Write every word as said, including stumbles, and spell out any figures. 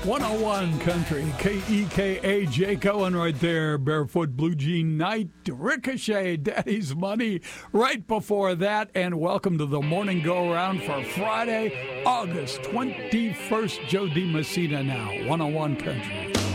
one oh one Country, K E K A, Jay Cohen right there, Barefoot Blue Jean Night, Ricochet, Daddy's Money right before that, and welcome to the morning go-around for Friday, August twenty-first. Joe DiMessina now, one oh one Country.